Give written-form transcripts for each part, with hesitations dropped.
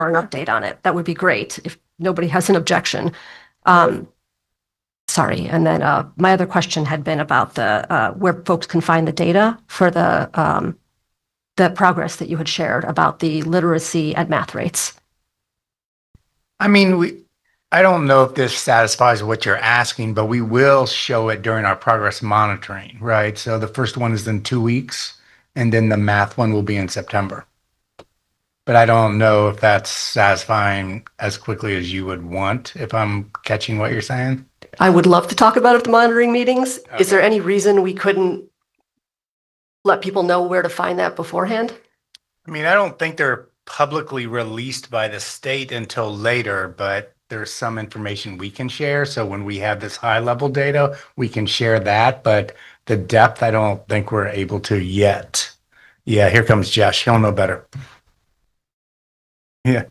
or an update on it. That would be great if nobody has an objection. Sorry. And then my other question had been about the where folks can find the data for the progress that you had shared about the literacy and math rates. I mean, I don't know if this satisfies what you're asking, but we will show it during our progress monitoring, right? So the first one is in 2 weeks, and then the math one will be in September. But I don't know if that's satisfying as quickly as you would want, if I'm catching what you're saying. I would love to talk about it at the monitoring meetings. Okay. Is there any reason we couldn't let people know where to find that beforehand? I mean, I don't think they're publicly released by the state until later, but there's some information we can share. So when we have this high level data, we can share that. But the depth, I don't think we're able to yet. Yeah, here comes Josh. He'll know better. Yeah.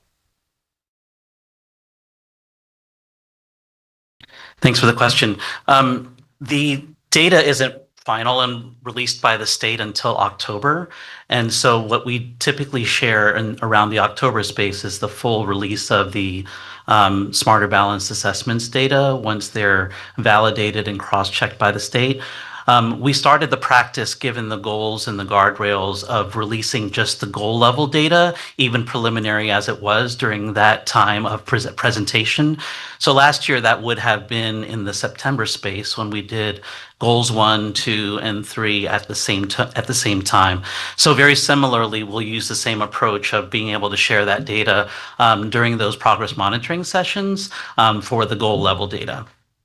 Thanks for the question. The data isn't final and released by the state until October. And so what we typically share around the October space is the full release of the Smarter Balanced Assessments data once they're validated and cross-checked by the state. We started the practice, given the goals and the guardrails, of releasing just the goal level data, even preliminary as it was during that time of presentation. So last year that would have been in the September space when we did goals 1, 2, and 3 at the same time. So very similarly, we'll use the same approach of being able to share that data during those progress monitoring sessions for the goal level data.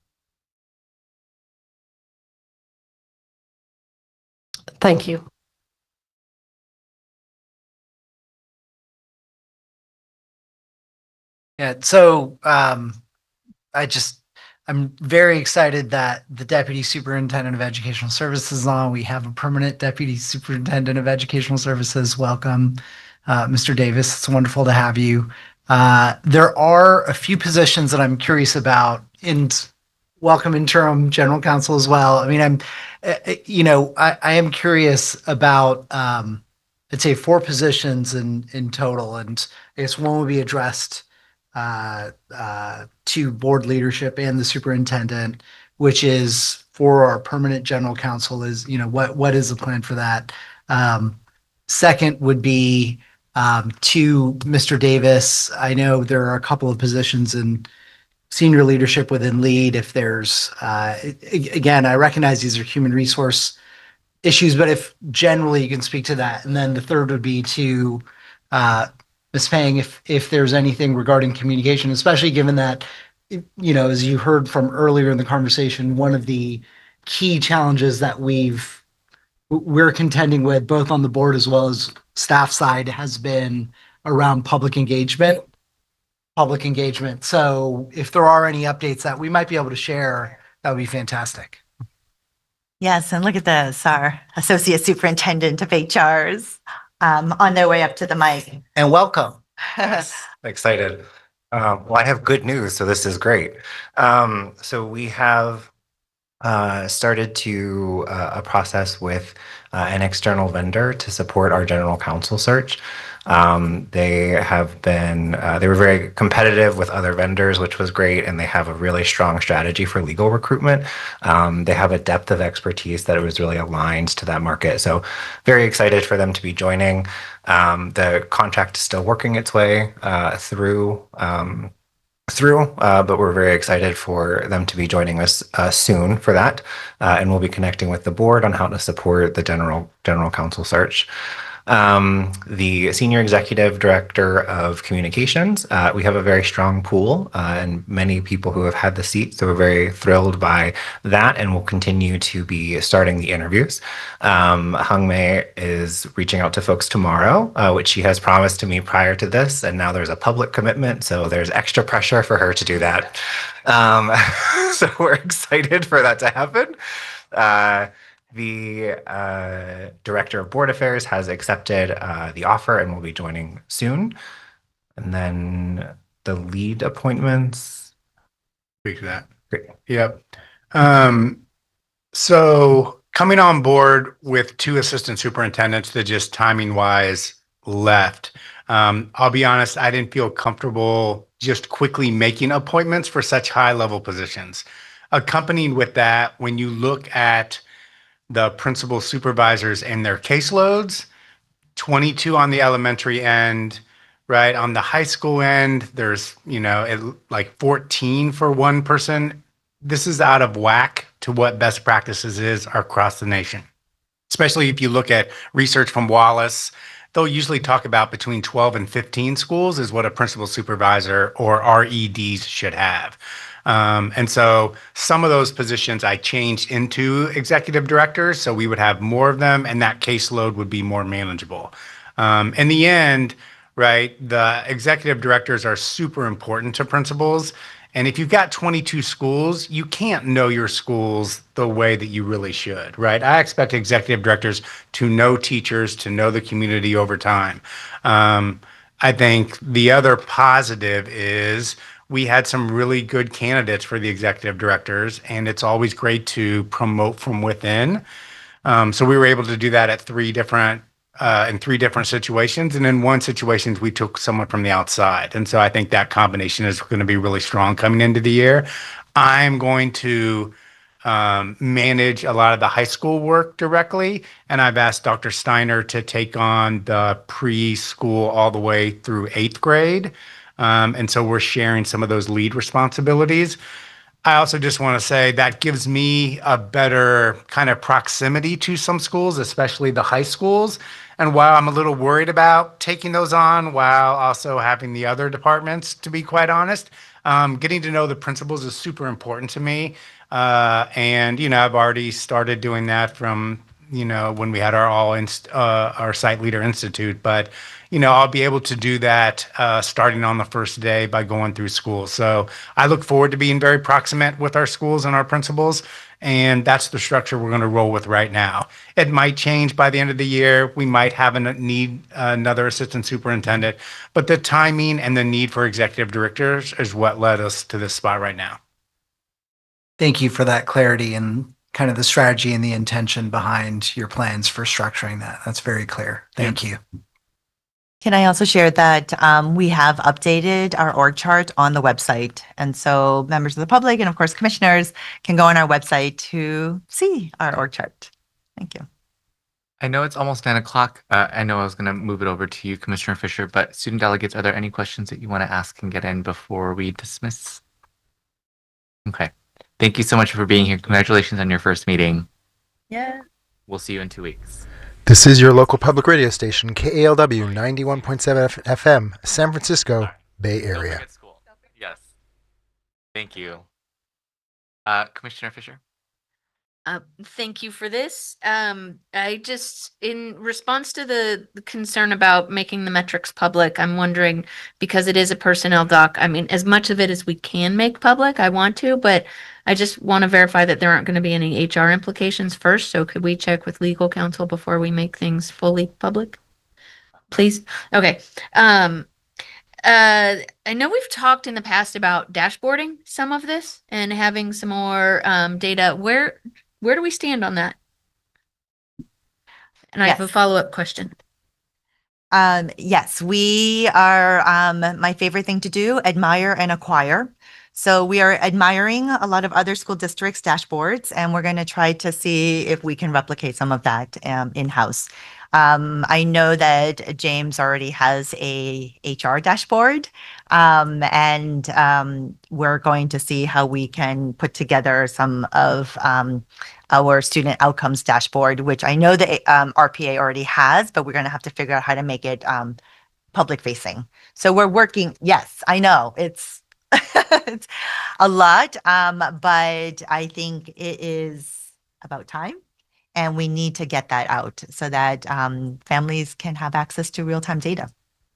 Thank you. Yeah, so I'm very excited that the Deputy Superintendent of Educational Services is on. We have a permanent Deputy Superintendent of Educational Services. Welcome, Mr. Davis. It's wonderful to have you. There are a few positions that I'm curious about, and welcome interim general counsel as well. I mean, I am curious about, I'd say 4 positions in total, and I guess one will be addressed to board leadership and the superintendent, which is for our permanent general counsel is, what is the plan for that? Second would be to Mr. Davis. I know there are a couple of positions in senior leadership within LEAD. If there's, again, I recognize these are human resource issues, but if generally you can speak to that. And then the third would be to Ms. Fang, if there's anything regarding communication, especially given that, as you heard from earlier in the conversation, one of the key challenges that we're contending with both on the board as well as staff side has been around public engagement. So if there are any updates that we might be able to share, that would be fantastic. Yes, and look at this, our Associate Superintendent of HRs on their way up to the mic. And welcome. Excited. Well, I have good news, so this is great. So we have started to a process with an external vendor to support our general counsel search. They were very competitive with other vendors, which was great, and they have a really strong strategy for legal recruitment. They have a depth of expertise that was really aligned to that market. So very excited for them to be joining. The contract is still working its way through, but we're very excited for them to be joining us soon for that. And we'll be connecting with the board on how to support the general counsel search. The Senior Executive Director of Communications, we have a very strong pool and many people who have had the seat, so we're very thrilled by that, and we'll continue to be starting the interviews. Hung Mei is reaching out to folks tomorrow, which she has promised to me prior to this, and now there's a public commitment, so there's extra pressure for her to do that. So we're excited for that to happen. The Director of Board Affairs has accepted the offer and will be joining soon. And then the lead appointments. Speak to that. Great. Yep. So coming on board with 2 assistant superintendents that just timing wise left. I'll be honest, I didn't feel comfortable just quickly making appointments for such high level positions. Accompanied with that, when you look at the principal supervisors and their caseloads, 22 on the elementary end, right? On the high school end, there's, like 14 for one person. This is out of whack to what best practices is across the nation. Especially if you look at research from Wallace, they'll usually talk about between 12 and 15 schools is what a principal supervisor or REDs should have. And so some of those positions I changed into executive directors, so we would have more of them and that caseload would be more manageable. In the end, right, the executive directors are super important to principals. And if you've got 22 schools, you can't know your schools the way that you really should, right? I expect executive directors to know teachers, to know the community over time. I think the other positive is we had some really good candidates for the executive directors, and it's always great to promote from within. So we were able to do that at in three different situations. And in one situation, we took someone from the outside. And so I think that combination is going to be really strong coming into the year. I'm going to manage a lot of the high school work directly. And I've asked Dr. Steiner to take on the preschool all the way through 8th grade. And so we're sharing some of those lead responsibilities. I also just want to say that gives me a better kind of proximity to some schools, especially the high schools. And while I'm a little worried about taking those on, while also having the other departments, to be quite honest, getting to know the principals is super important to me. And, I've already started doing that from, when we had our Site Leader Institute. But, I'll be able to do that starting on the first day by going through schools. So I look forward to being very proximate with our schools and our principals. And that's the structure we're going to roll with right now. It might change by the end of the year. We might have need another assistant superintendent, but the timing and the need for executive directors is what led us to this spot right now. Thank you for that clarity and kind of the strategy and the intention behind your plans for structuring that. That's very clear. Thank you. Can I also share that we have updated our org chart on the website? And so members of the public and of course commissioners can go on our website to see our org chart. Thank you. I know it's almost 9 o'clock. I know I was going to move it over to you, Commissioner Fisher, but student delegates, are there any questions that you want to ask and get in before we dismiss? Okay. Thank you so much for being here. Congratulations on your first meeting. Yeah. We'll see you in 2 weeks. This is your local public radio station, KALW 91.7 FM, San Francisco Bay Don't Area. forget school. Yes. Thank you. Commissioner Fisher? Thank you for this. I just, in response to the concern about making the metrics public, I'm wondering, because it is a personnel doc, I mean, as much of it as we can make public, I want to, but I just want to verify that there aren't going to be any HR implications first. So could we check with legal counsel before we make things fully public? Please. Okay. I know we've talked in the past about dashboarding some of this and having some more data. Where do we stand on that? And I have a follow-up question. Yes, we are, my favorite thing to do, admire and acquire. So we are admiring a lot of other school districts' dashboards, and we're going to try to see if we can replicate some of that in-house. I know that James already has a HR dashboard, and we're going to see how we can put together some of our student outcomes dashboard, which I know the RPA already has, but we're going to have to figure out how to make it public facing. So we're working. Yes, I know it's it's a lot, but I think it is about time. And we need to get that out so that families can have access to real-time data.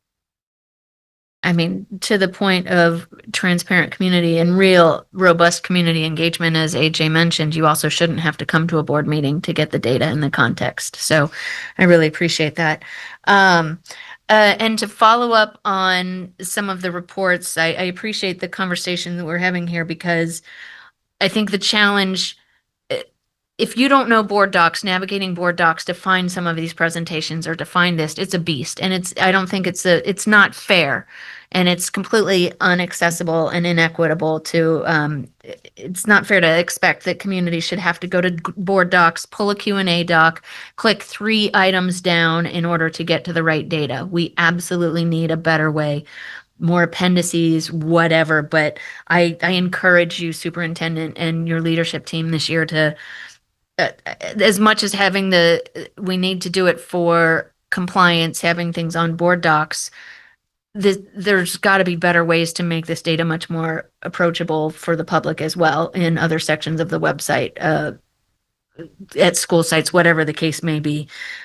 I mean, to the point of transparent community and real robust community engagement, as AJ mentioned, you also shouldn't have to come to a board meeting to get the data and the context. So I really appreciate that. And to follow up on some of the reports, I appreciate the conversation that we're having here, because I think the challenge if you don't know board docs, navigating board docs to find some of these presentations or to find this, it's a beast. And I don't think it's not fair. And it's completely unaccessible and inequitable to, it's not fair to expect that communities should have to go to board docs, pull a Q&A doc, click 3 items down in order to get to the right data. We absolutely need a better way, more appendices, whatever. But I encourage you, superintendent, and your leadership team this year to, as much as we need to do it for compliance, having things on board docs, there's got to be better ways to make this data much more approachable for the public as well in other sections of the website, at school sites, whatever the case may be.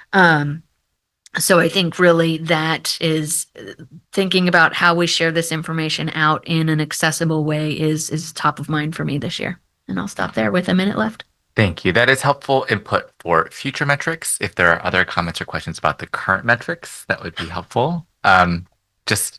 So I think really that is thinking about how we share this information out in an accessible way is top of mind for me this year. And I'll stop there with a minute left. Thank you. That is helpful input for future metrics. If there are other comments or questions about the current metrics, that would be helpful. Just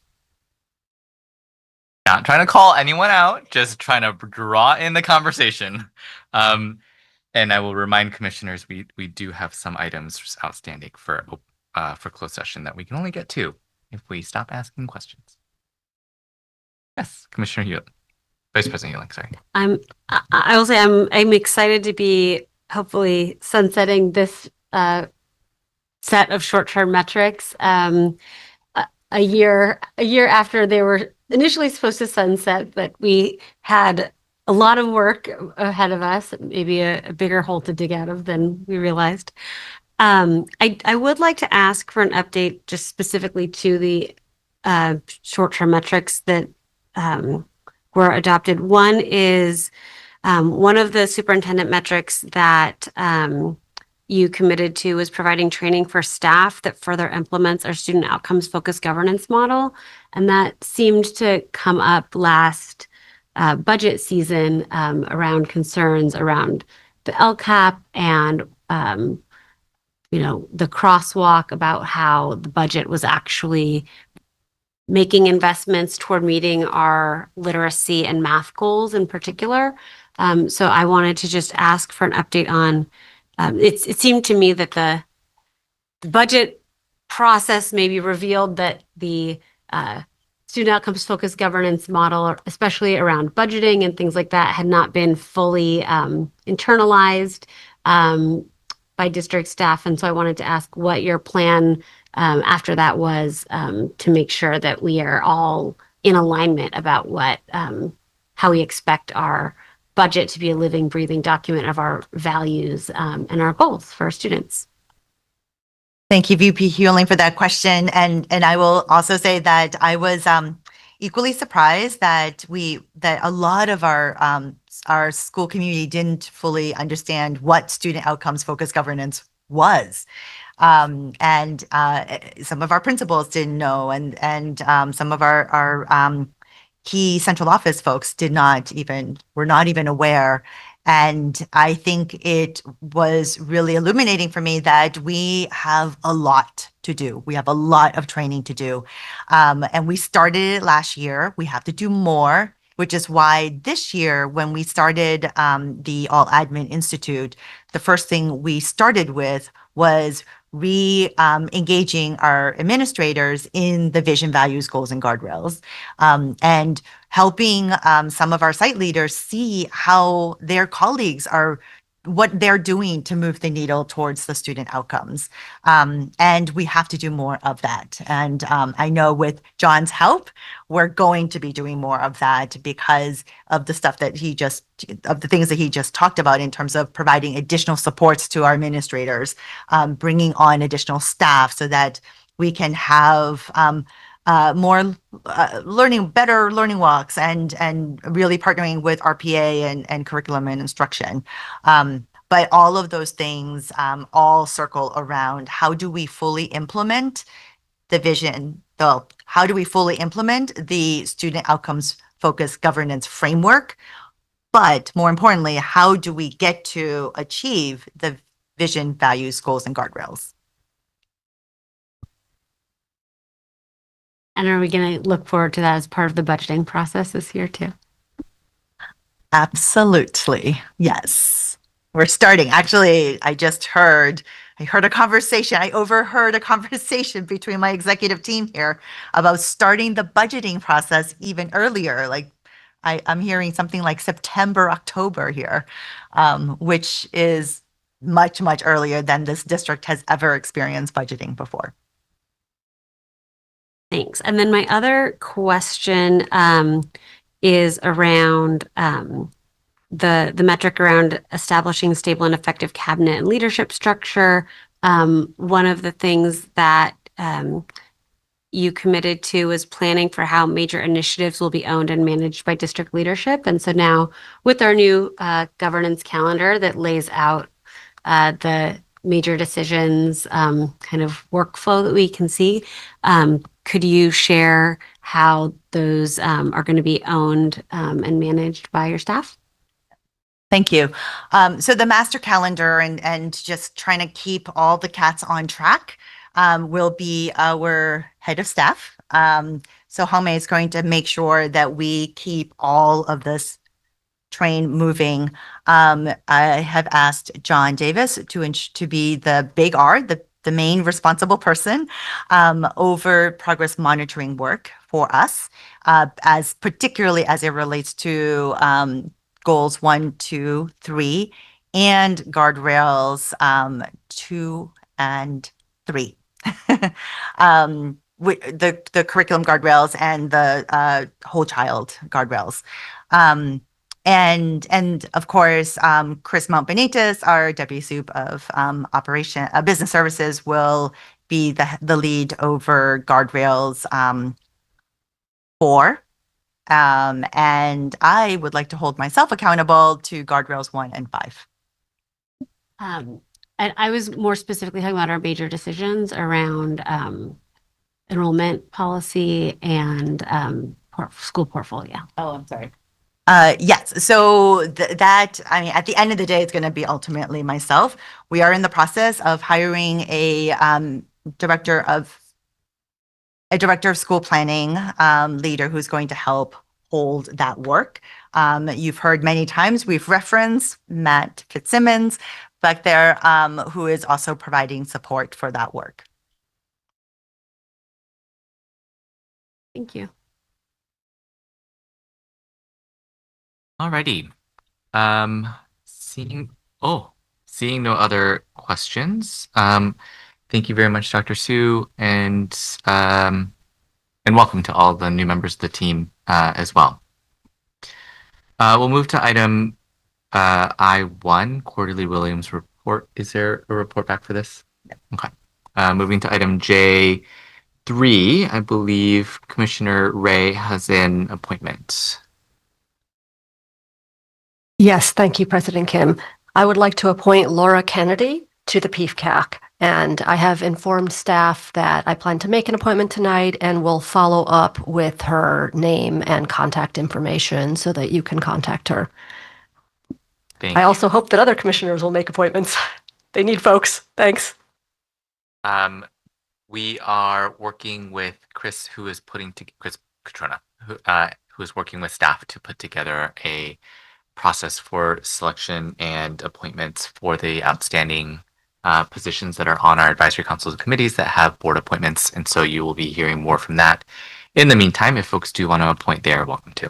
not trying to call anyone out, just trying to draw in the conversation. And I will remind commissioners, we do have some items outstanding for closed session that we can only get to if we stop asking questions. Yes, Commissioner Hewlett. Vice President Euling, sorry. I will say I'm excited to be hopefully sunsetting this set of short-term metrics a year after they were initially supposed to sunset, but we had a lot of work ahead of us, maybe a bigger hole to dig out of than we realized. I would like to ask for an update just specifically to the short-term metrics that were adopted. One is one of the superintendent metrics that you committed to was providing training for staff that further implements our student outcomes focused governance model. And that seemed to come up last budget season around concerns around the LCAP and the crosswalk about how the budget was actually making investments toward meeting our literacy and math goals in particular. So I wanted to just ask for an update on, it seemed to me that the budget process maybe revealed that the student outcomes focused governance model, especially around budgeting and things like that, had not been fully internalized by district staff. And so I wanted to ask what your plan after that was to make sure that we are all in alignment about how we expect our budget to be a living, breathing document of our values and our goals for our students. Thank you, VP Hewling, for that question. And I will also say that I was equally surprised that a lot of our school community didn't fully understand what student outcomes focused governance was. And some of our principals didn't know, and some of our key central office folks were not even aware. And I think it was really illuminating for me that we have a lot to do. We have a lot of training to do. And we started it last year. We have to do more, which is why this year, when we started the All Admin Institute, the first thing we started with was engaging our administrators in the vision, values, goals, and guardrails, and helping some of our site leaders see how their colleagues what they're doing to move the needle towards the student outcomes. And we have to do more of that. And I know with John's help, we're going to be doing more of that because of the stuff that of the things that he just talked about in terms of providing additional supports to our administrators, bringing on additional staff so that we can have more better learning walks and really partnering with RPA and curriculum and instruction. But all of those things all circle around how do we fully implement the vision, how do we fully implement the student outcomes focused governance framework? But more importantly, how do we get to achieve the vision, values, goals, and guardrails? And are we going to look forward to that as part of the budgeting process this year too? Absolutely. Yes. We're starting. Actually, I heard a conversation. I overheard a conversation between my executive team here about starting the budgeting process even earlier. Like I'm hearing something like September, October here, which is much, much earlier than this district has ever experienced budgeting before. Thanks. And then my other question is around the metric around establishing stable and effective cabinet and leadership structure. One of the things that you committed to is planning for how major initiatives will be owned and managed by district leadership. And so now with our new governance calendar that lays out the major decisions kind of workflow that we can see, could you share how those are going to be owned and managed by your staff? Thank you. So the master calendar and just trying to keep all the cats on track will be our head of staff. So Home is going to make sure that we keep all of this train moving. I have asked John Davis to be the big R, the main responsible person over progress monitoring work for us, as particularly as it relates to goals 1, 2, 3, and guardrails 2 and 3. The curriculum guardrails and the whole child guardrails. And of course, Chris Mount Benitez, our Deputy Soup of Business Services, will be the lead over guardrails 4. And I would like to hold myself accountable to guardrails 1 and 5. And I was more specifically talking about our major decisions around enrollment policy and school portfolio. Oh, I'm sorry. Yes. So that, I mean, at the end of the day, it's going to be ultimately myself. We are in the process of hiring a director of school planning leader who's going to help hold that work. You've heard many times we've referenced Matt Fitzsimmons back there, who is also providing support for that work. Thank you. Alrighty. Seeing no other questions. Thank you very much, Dr. Su, and welcome to all the new members of the team as well. We'll move to item I1, Quarterly Williams Report. Is there a report back for this? No. Okay. Moving to item J3, I believe Commissioner Ray has an appointment. Yes, thank you, President Kim. I would like to appoint Laura Kennedy to the PFCAC, and I have informed staff that I plan to make an appointment tonight and will follow up with her name and contact information so that you can contact her. I also hope that other commissioners will make appointments. They need folks. Thanks. We are working with Chris, Chris Catrona, who is working with staff to put together a process for selection and appointments for the outstanding positions that are on our advisory councils and committees that have board appointments. And so you will be hearing more from that. In the meantime, if folks do want to appoint, they are welcome to.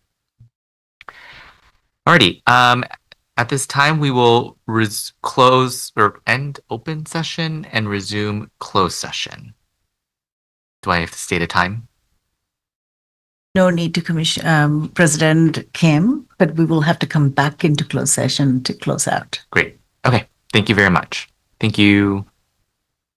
Alrighty. At this time, we will close or end open session and resume closed session. Do I have to state a time? No need to President Kim, but we will have to come back into closed session to close out. Great. Okay. Thank you very much. Thank you.